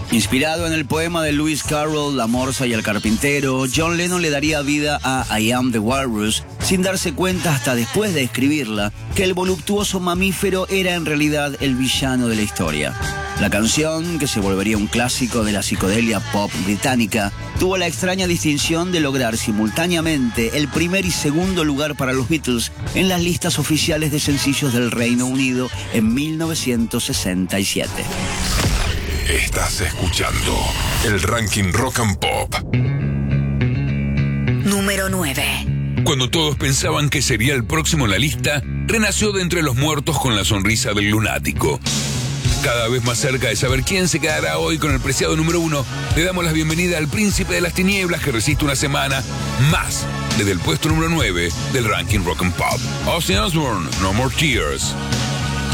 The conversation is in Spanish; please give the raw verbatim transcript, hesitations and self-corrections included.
Inspirado en el poema de Lewis Carroll, La morsa y el carpintero, John Lennon le daría vida a I Am the Walrus, sin darse cuenta hasta después de escribirla que el voluptuoso mamífero era en realidad el villano de la historia. La canción, que se volvería un clásico de la psicodelia pop británica, tuvo la extraña distinción de lograr simultáneamente el primer y segundo lugar para los Beatles en las listas oficiales de sencillos del Reino Unido en mil novecientos sesenta y siete. Estás escuchando el ranking Rock and Pop. Número nueve. Cuando todos pensaban que sería el próximo en la lista, renació de entre los muertos con la sonrisa del lunático. Cada vez más cerca de saber quién se quedará hoy con el preciado número uno, le damos la bienvenida al príncipe de las tinieblas que resiste una semana más desde el puesto número nueve del ranking Rock and Pop. Ozzy Osbourne, No More Tears.